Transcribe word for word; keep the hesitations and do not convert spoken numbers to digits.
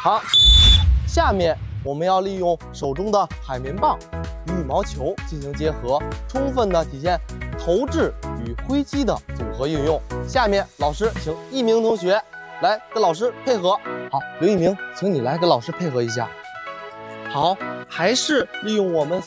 好，下面我们要利用手中的海绵棒与羽毛球进行结合，充分的体现投掷与挥击的组合运用。下面老师请一鸣同学来跟老师配合。好，刘一鸣，请你来跟老师配合一下。好，还是利用我们